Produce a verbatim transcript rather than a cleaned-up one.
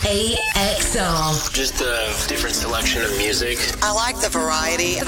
A X R. Just a different selection of music. I like the variety.